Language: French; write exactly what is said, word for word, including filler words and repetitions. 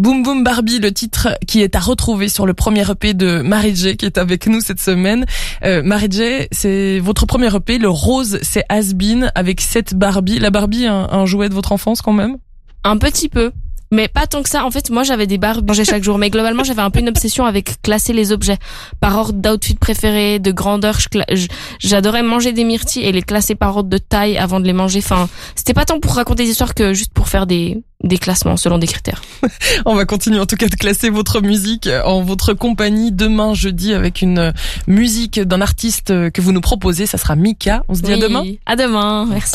Boom Boom Barbie, le titre qui est à retrouver sur le premier E P de Mary J qui est avec nous cette semaine. Euh, Mary J, c'est votre premier E P, le rose c'est Has Been avec cette Barbie. La Barbie, un, un jouet de votre enfance quand même? Un petit peu. Mais pas tant que ça. En fait, moi, j'avais des Barbies manger chaque jour. Mais globalement, j'avais un peu une obsession avec classer les objets par ordre d'outfit préféré, de grandeur. Je cla- je- J'adorais manger des myrtilles et les classer par ordre de taille avant de les manger. Enfin, c'était pas tant pour raconter des histoires que juste pour faire des, des classements selon des critères. On va continuer en tout cas de classer votre musique en votre compagnie demain jeudi avec une musique d'un artiste que vous nous proposez. Ça sera Mika. On se dit Oui. à demain. À demain. Merci.